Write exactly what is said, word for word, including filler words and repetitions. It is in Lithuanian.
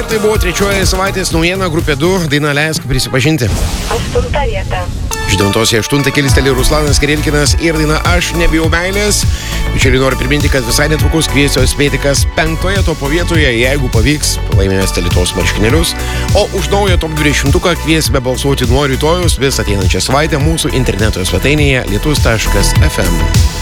tai buvo trečioji savaitės naujiena, grupė du, daina Leisk prisipažinti. Aštunta vieta. Iš devintos į aštuntą kilsteli Ruslanas Kirilkinas ir daina Aš nebijau meilės. Bičiuliai, noriu priminti, kad visai netrukus kviesiu spėti, kas penktoje topo vietoje, jeigu pavyks, laimėsite Lietuvos marškinėlius. O už naują top dvidešimtuką kviesime balsuoti nuo rytojus vis ateinančią savaitę mūsų interneto svetainėje lietus taškas ef em.